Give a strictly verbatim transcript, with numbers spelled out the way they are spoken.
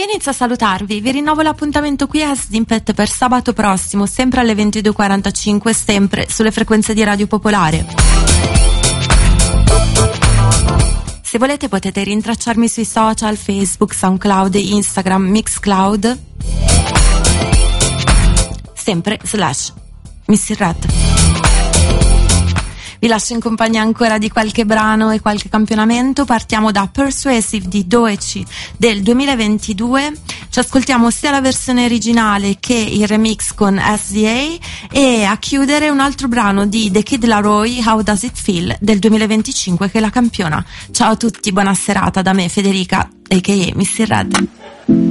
io inizio a salutarvi, vi rinnovo l'appuntamento qui a Snippet per sabato prossimo, sempre alle ventidue e quarantacinque, sempre sulle frequenze di Radio Popolare. Se volete potete rintracciarmi sui social, Facebook, SoundCloud, Instagram, Mixcloud, sempre slash Missy Red. Vi lascio in compagnia ancora di qualche brano e qualche campionamento. Partiamo da Persuasive di Doechii del duemilaventidue. Ci ascoltiamo sia la versione originale che il remix con S D A, e a chiudere un altro brano di The Kid Laroi, How Does It Feel del duemilaventicinque, che la campiona. Ciao a tutti, buona serata da me Federica, a k a. Missy Red.